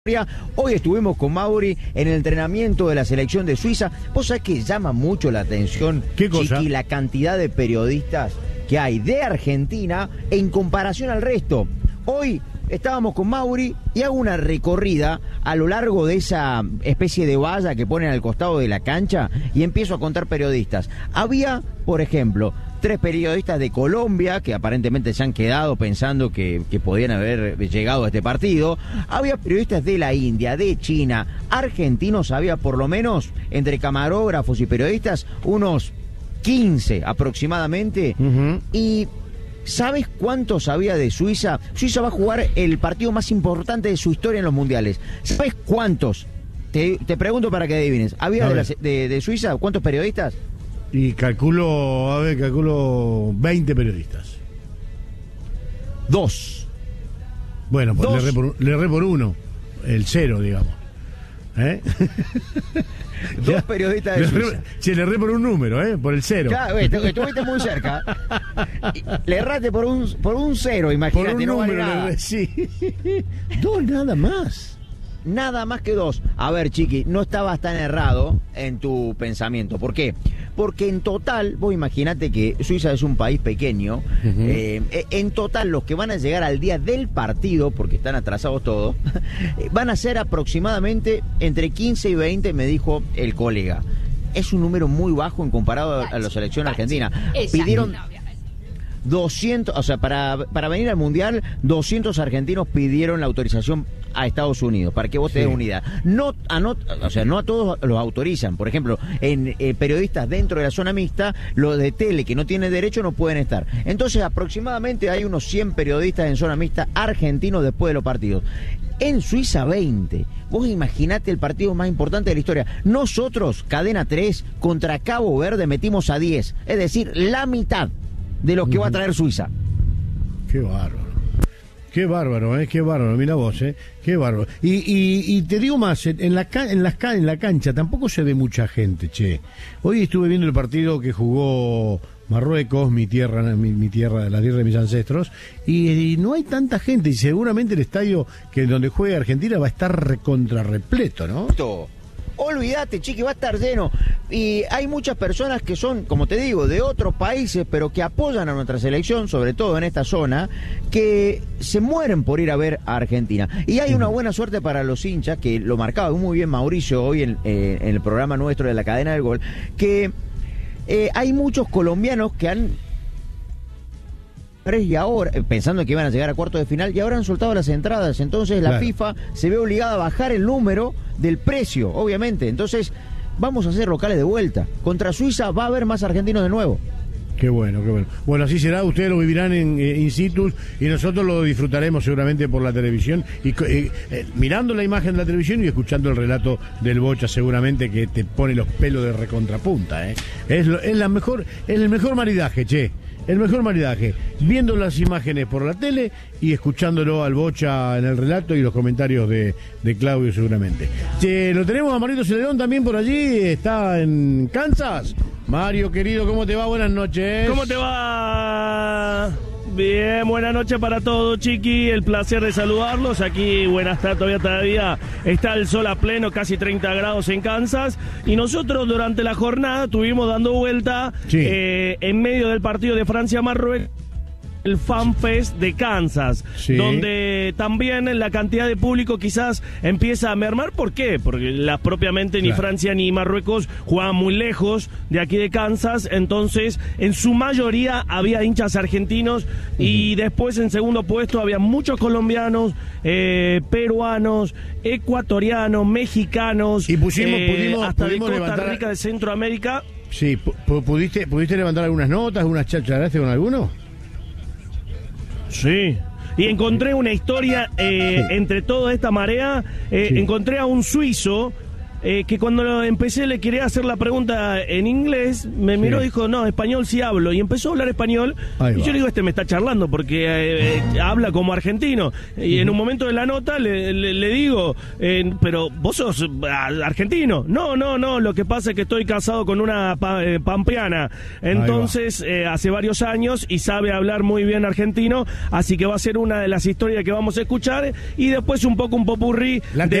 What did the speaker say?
Hoy estuvimos con Mauri en el entrenamiento de la selección de Suiza. Vos sabés que llama mucho la atención, ¿Qué cosa? Chiqui, la cantidad de periodistas que hay de Argentina en comparación al resto. Hoy estábamos con Mauri y hago una recorrida a lo largo de esa especie de valla que ponen al costado de la cancha y empiezo a contar periodistas. Había, por ejemplo, 3 periodistas de Colombia que aparentemente se han quedado pensando que podían haber llegado a este partido. Había periodistas de la India, de China, argentinos, había por lo menos entre camarógrafos y periodistas unos 15 aproximadamente. Y ¿sabes cuántos había de Suiza? Suiza va a jugar el partido más importante de su historia en los mundiales. ¿Sabes cuántos? Te pregunto para que adivines. ¿Había de Suiza cuántos periodistas? Y calculo 20 periodistas. 2. Bueno, pues le erré por uno. El 0, digamos. 2 periodistas de Suiza. Le erré por un número, por el 0. Claro, estuviste muy cerca. Le erraste por un 0, imagínate. Por un no número, vale nada. sí. 2 nada más. Nada más que 2. A ver, Chiqui, no estabas tan errado en tu pensamiento. ¿Por qué? Porque en total, vos imaginate que Suiza es un país pequeño. En total, los que van a llegar al día del partido, porque están atrasados todos, van a ser aproximadamente entre 15 y 20, me dijo el colega. Es un número muy bajo en comparado a la selección argentina. Pidieron 200, o sea, para venir al Mundial, 200 argentinos pidieron la autorización a Estados Unidos, para que vos te des una idea. No a todos los autorizan. Por ejemplo, en periodistas dentro de la zona mixta, los de tele que no tienen derecho no pueden estar. Entonces, aproximadamente hay unos 100 periodistas en zona mixta argentinos después de los partidos. En Suiza, 20. Vos imaginate el partido más importante de la historia. Nosotros, Cadena 3, contra Cabo Verde metimos a 10. Es decir, la mitad de los que va a traer Suiza. Qué bárbaro. Qué bárbaro, qué bárbaro, mira vos, qué bárbaro. Y te digo más, en la cancha tampoco se ve mucha gente, che. Hoy estuve viendo el partido que jugó Marruecos, mi tierra, la tierra de mis ancestros, y no hay tanta gente, y seguramente el estadio donde juega Argentina va a estar recontra repleto, ¿no? Olvídate, Chiqui, va a estar lleno. Y hay muchas personas que son, como te digo, de otros países, pero que apoyan a nuestra selección, sobre todo en esta zona, que se mueren por ir a ver a Argentina. Y hay una buena suerte para los hinchas, que lo marcaba muy bien Mauricio hoy en el programa nuestro de la Cadena del Gol, que hay muchos colombianos que han... y ahora, pensando que iban a llegar a cuartos de final, y ahora han soltado las entradas. Entonces la FIFA se ve obligada a bajar el número del precio, obviamente. Entonces vamos a hacer locales de vuelta. Contra Suiza va a haber más argentinos de nuevo. Qué bueno, qué bueno. Bueno, así será, ustedes lo vivirán in situ y nosotros lo disfrutaremos seguramente por la televisión, y mirando la imagen de la televisión y escuchando el relato del Bocha, seguramente que te pone los pelos de recontrapunta. Es el mejor maridaje, che. El mejor maridaje, viendo las imágenes por la tele y escuchándolo al Bocha en el relato y los comentarios de Claudio seguramente. Lo tenemos a Marito Celedón también por allí, está en Kansas. Mario, querido, ¿cómo te va? Buenas noches. ¿Cómo te va? Bien, buenas noches para todos, Chiqui, el placer de saludarlos. Aquí, todavía está el sol a pleno, casi 30 grados en Kansas, y nosotros durante la jornada estuvimos dando vuelta en medio del partido de Francia-Marruecos, el Fan Fest de Kansas, donde también la cantidad de público quizás empieza a mermar. ¿Por qué? Porque propiamente ni Francia ni Marruecos jugaban muy lejos de aquí de Kansas, entonces en su mayoría había hinchas argentinos, y después en segundo puesto había muchos colombianos, peruanos, ecuatorianos, mexicanos, y pudimos hasta de Costa levantar... Rica, de Centroamérica. Sí, ¿pudiste levantar algunas notas, algunas charlas con alguno? Sí, y encontré una historia entre toda esta marea. Encontré a un suizo que cuando empecé le quería hacer la pregunta en inglés, me miró y dijo, no, español sí hablo, y empezó a hablar español, y yo le digo, me está charlando porque habla como argentino, y en un momento de la nota le digo, pero vos sos argentino. No, lo que pasa es que estoy casado con una pampeana, entonces hace varios años y sabe hablar muy bien argentino, así que va a ser una de las historias que vamos a escuchar, y después un poco un popurrí de